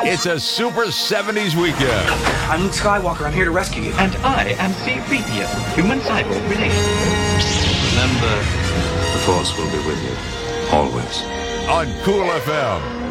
It's a super 70s weekend. I'm Luke Skywalker. I'm here to rescue you. And I am C-3PO, human cyborg relation. Remember, the Force will be with you, always. On Cool FM.